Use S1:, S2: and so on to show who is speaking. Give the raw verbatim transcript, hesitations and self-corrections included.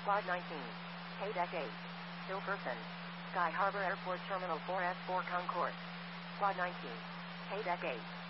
S1: Quad nineteen. K-Deck eight. Hilferson. Sky Harbor Airport Terminal four S four Concourse. Quad nineteen. K-Deck eight.